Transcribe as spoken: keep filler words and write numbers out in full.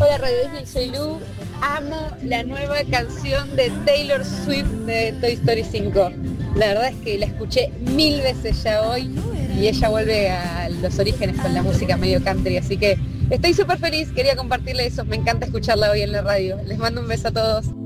Hola Radio Disney, soy Lu. Amo la nueva canción de Taylor Swift de Toy Story cinco. La verdad es que la escuché mil veces ya hoy y ella vuelve a los orígenes con la música medio country, así que estoy súper feliz, quería compartirle eso, me encanta escucharla hoy en la radio. Les mando un beso a todos.